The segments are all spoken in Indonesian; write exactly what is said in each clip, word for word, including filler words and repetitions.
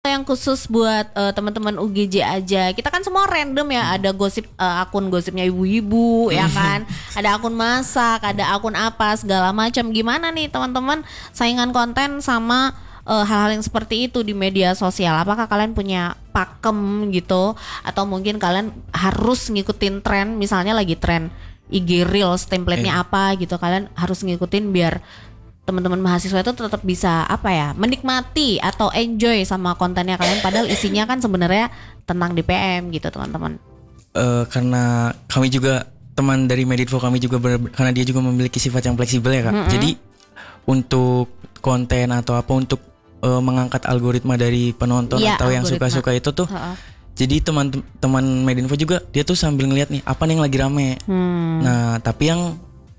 yang khusus buat uh, teman-teman U G J aja. Kita kan semua random ya, ada gosip uh, akun gosipnya ibu-ibu ya kan. Ada akun masak, ada akun apa segala macam. Gimana nih teman-teman saingan konten sama uh, hal-hal yang seperti itu di media sosial? Apakah kalian punya pakem gitu, atau mungkin kalian harus ngikutin tren, misalnya lagi tren I G Reels template-nya eh. apa gitu, kalian harus ngikutin biar teman-teman mahasiswa itu tetap bisa apa ya, menikmati atau enjoy sama kontennya kalian, padahal isinya kan sebenarnya tentang D P M gitu teman-teman. Uh, karena kami juga teman dari Medinfo, kami juga ber- karena dia juga memiliki sifat yang fleksibel ya kak. Mm-hmm. Jadi untuk konten atau apa untuk uh, mengangkat algoritma dari penonton ya, atau algoritma yang suka-suka itu tuh. Uh-uh. Jadi teman-teman Medinfo juga dia tuh sambil ngeliat nih apa nih yang lagi rame. Hmm. Nah tapi yang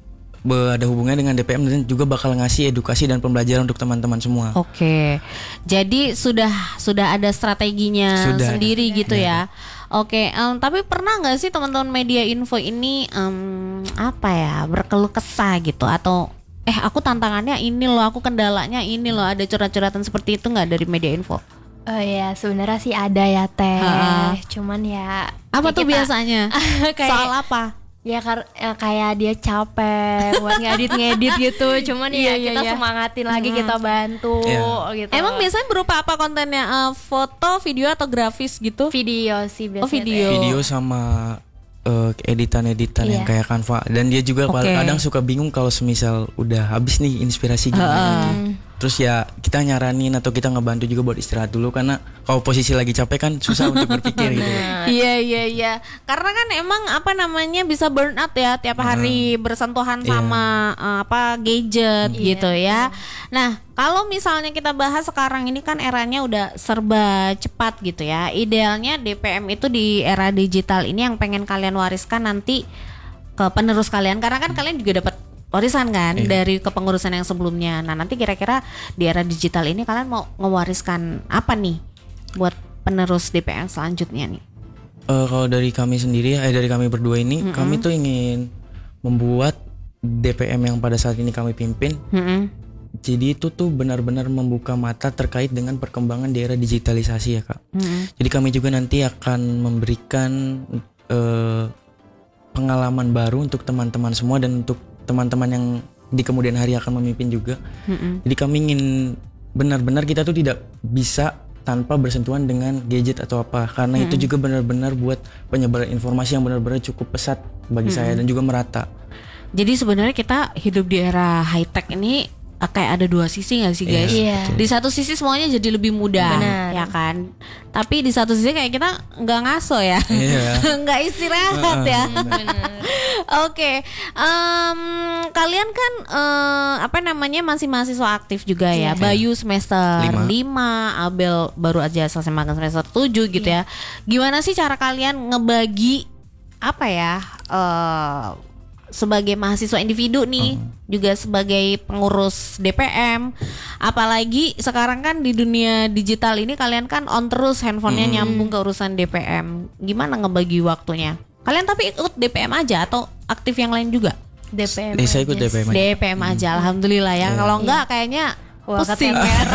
ada hubungannya dengan D P M dan juga bakal ngasih edukasi dan pembelajaran untuk teman-teman semua. Oke, jadi sudah sudah ada strateginya sudah sendiri ada. Gitu ya. Oke, um, tapi pernah nggak sih teman-teman Media Info ini um, apa ya berkeluh kesah gitu, atau eh aku tantangannya ini loh, aku kendalanya ini loh, ada curhat-curhatan seperti itu nggak dari Media Info? Oh ya sebenarnya sih ada ya Teh. Ha. Cuman ya apa tuh kita, biasanya kayak, soal apa? Ya, kar- ya kayak dia capek buat ngedit-ngedit gitu. Cuman ya iya, kita iya. semangatin lagi, hmm. kita bantu yeah. gitu. Emang biasanya berupa apa kontennya? Uh, foto, video atau grafis gitu? Video sih biasanya. Oh video. Video sama uh, editan-editan yeah. yang kayak Canva. Dan dia juga okay. kadang suka bingung kalau semisal udah habis nih inspirasi gimana. Uh. Terus ya kita nyaranin atau kita ngebantu juga buat istirahat dulu, karena kalau posisi lagi capek kan susah untuk berpikir gitu. Iya iya iya. Karena kan emang apa namanya bisa burn out ya tiap hari hmm. bersentuhan yeah. sama uh, apa gadget yeah. gitu ya. Nah, kalau misalnya kita bahas sekarang ini kan eranya udah serba cepat gitu ya. Idealnya D P M itu di era digital ini yang pengen kalian wariskan nanti ke penerus kalian, karena kan kalian juga dapat warisan kan iya. dari kepengurusan yang sebelumnya. Nah nanti kira-kira di era digital ini kalian mau ngewariskan apa nih buat penerus D P M selanjutnya nih? Uh, kalau dari kami sendiri, eh dari kami berdua ini, mm-hmm. kami tuh ingin membuat D P M yang pada saat ini kami pimpin. Mm-hmm. Jadi itu tuh benar-benar membuka mata terkait dengan perkembangan di era digitalisasi ya kak. Mm-hmm. Jadi kami juga nanti akan memberikan uh, pengalaman baru untuk teman-teman semua dan untuk teman-teman yang di kemudian hari akan memimpin juga. Mm-hmm. Jadi kami ingin benar-benar kita tuh tidak bisa tanpa bersentuhan dengan gadget atau apa, karena mm-hmm. itu juga benar-benar buat penyebaran informasi yang benar-benar cukup pesat bagi mm-hmm. saya dan juga merata. Jadi sebenarnya kita hidup di era high tech ini kayak ada dua sisi nggak sih guys? Yeah. Di satu sisi semuanya jadi lebih mudah, benar. Ya kan. Tapi di satu sisi kayak kita nggak ngaso ya, yeah. nggak istirahat ya. Oke, okay. um, kalian kan uh, apa namanya masih mahasiswa aktif juga yeah. ya. Bayu semester lima, Abel baru aja selesai magang semester tujuh gitu yeah. ya. Gimana sih cara kalian ngebagi apa ya? Uh, sebagai mahasiswa individu nih, hmm. juga sebagai pengurus D P M, apalagi sekarang kan di dunia digital ini kalian kan on terus, handphonenya hmm. nyambung ke urusan D P M. Gimana ngebagi waktunya? Kalian tapi ikut D P M aja atau aktif yang lain juga? D P M. Saya ikut D P M aja. D P M aja, hmm. alhamdulillah ya. Yeah. Kalau enggak kayaknya wah, pusing.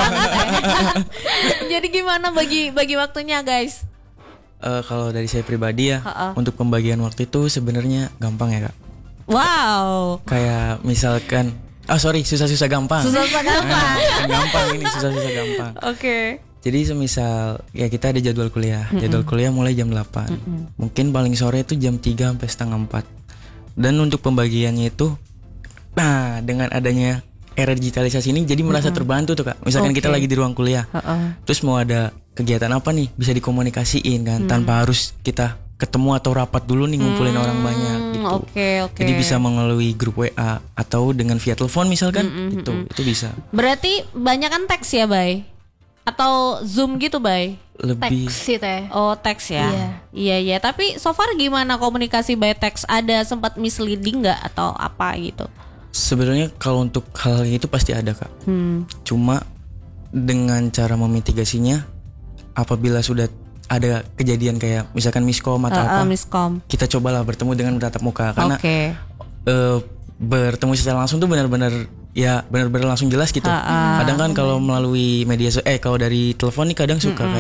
Jadi gimana bagi bagi waktunya guys? Uh, kalau dari saya pribadi ya, uh-uh. untuk pembagian waktu itu sebenarnya gampang ya kak. Wow. Kayak misalkan, oh sorry, susah-susah gampang. Susah-susah gampang. Nah, gampang ini susah-susah gampang. Oke. Okay. Jadi semisal ya kita ada jadwal kuliah, mm-mm. jadwal kuliah mulai jam delapan. Mm-mm. Mungkin paling sore itu jam tiga sampai setengah empat. Dan untuk pembagiannya itu, nah dengan adanya era digitalisasi ini jadi merasa mm-hmm. terbantu tuh kak. Misalkan okay. kita lagi di ruang kuliah, uh-uh. terus mau ada kegiatan apa nih bisa dikomunikasiin kan, mm. tanpa harus kita ketemu atau rapat dulu nih ngumpulin hmm, orang banyak gitu. Oke okay, oke. Okay. Jadi bisa melalui grup W A atau dengan via telepon misalkan, mm-hmm, itu mm-hmm. itu bisa. Berarti banyak kan teks ya Bay? Atau Zoom gitu Bay? Lebih teks sih teh. Oh teks ya. Iya iya. iya. Tapi so far gimana komunikasi by teks? Ada sempat misleading nggak atau apa gitu? Sebenarnya kalau untuk hal itu pasti ada kak. Hmm. Cuma dengan cara memitigasinya, apabila sudah ada kejadian kayak misalkan miskom atau uh, apa, uh, miskom. kita cobalah bertemu dengan bertatap muka karena okay. uh, bertemu secara langsung tuh benar-benar ya benar-benar langsung jelas gitu. Uh, uh, kadang kan kalau melalui media so- eh kalau dari telepon nih kadang suka mm-mm.